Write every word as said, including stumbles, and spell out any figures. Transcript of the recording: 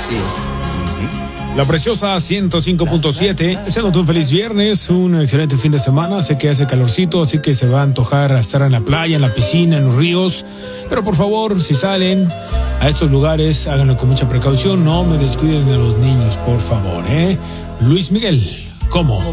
Así es. La Preciosa ciento cinco punto siete. Deseándote un feliz viernes, un excelente fin de semana. Sé que hace calorcito, así que se va a antojar a estar en la playa, en la piscina, en los ríos. Pero por favor, si salen a estos lugares, háganlo con mucha precaución. No me descuiden de los niños, por favor, ¿eh? Luis Miguel, ¿cómo?